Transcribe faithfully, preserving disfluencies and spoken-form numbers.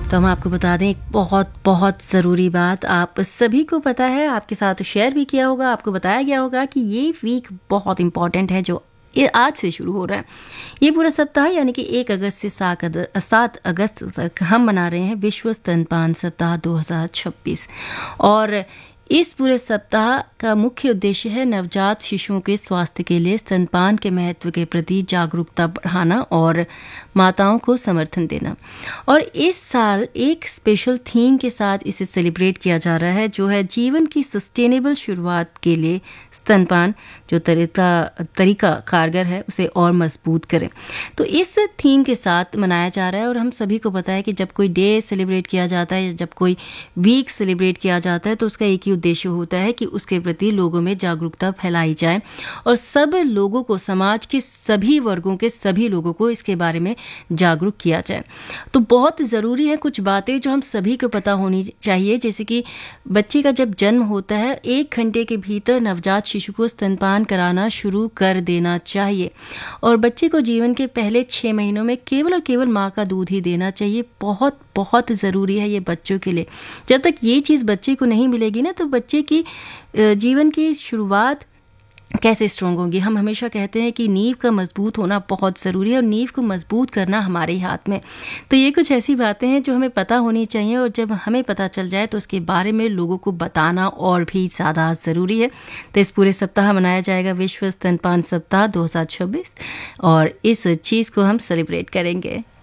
तो हम आपको बता दें एक बहुत बहुत ज़रूरी बात, आप सभी को पता है, आपके साथ शेयर भी किया होगा, आपको बताया गया होगा कि ये वीक बहुत इम्पॉर्टेंट है जो ये आज से शुरू हो रहा है। ये पूरा सप्ताह यानी कि एक अगस्त से सात अगस्त तक हम मना रहे हैं विश्व स्तनपान सप्ताह दो हज़ार छब्बीस। और इस पूरे सप्ताह का मुख्य उद्देश्य है नवजात शिशुओं के स्वास्थ्य के लिए स्तनपान के महत्व के प्रति जागरूकता बढ़ाना और माताओं को समर्थन देना। और इस साल एक स्पेशल थीम के साथ इसे सेलिब्रेट किया जा रहा है, जो है जीवन की सस्टेनेबल शुरुआत के लिए स्तनपान जो तरीका तरीका कारगर है उसे और मजबूत करें। तो इस थीम के साथ मनाया जा रहा है। और हम सभी को पता है कि जब कोई डे सेलिब्रेट किया जाता है, जब कोई वीक सेलिब्रेट किया जाता है, तो उसका एक ही उद्देश्य होता है कि उसके प्रति लोगों में जागरूकता फैलाई जाए और सब लोगों को, समाज के सभी वर्गों के सभी लोगों को इसके बारे में जागरूक किया जाए। तो बहुत ज़रूरी है कुछ बातें जो हम सभी को पता होनी चाहिए, जैसे कि बच्चे का जब जन्म होता है एक घंटे के भीतर नवजात शिशु को स्तनपान कराना शुरू कर देना चाहिए और बच्चे को जीवन के पहले छः महीनों में केवल और केवल माँ का दूध ही देना चाहिए। बहुत बहुत ज़रूरी है ये बच्चों के लिए। जब तक ये चीज़ बच्चे को नहीं मिलेगी ना, तो बच्चे की जीवन की शुरुआत कैसे स्ट्रॉन्ग होगी। हम हमेशा कहते हैं कि नींव का मजबूत होना बहुत ज़रूरी है और नींव को मजबूत करना हमारे ही हाथ में। तो ये कुछ ऐसी बातें हैं जो हमें पता होनी चाहिए और जब हमें पता चल जाए तो उसके बारे में लोगों को बताना और भी ज़्यादा ज़रूरी है। तो इस पूरे सप्ताह मनाया जाएगा विश्व स्तनपान सप्ताह दो हज़ार छब्बीस और इस चीज़ को हम सेलिब्रेट करेंगे।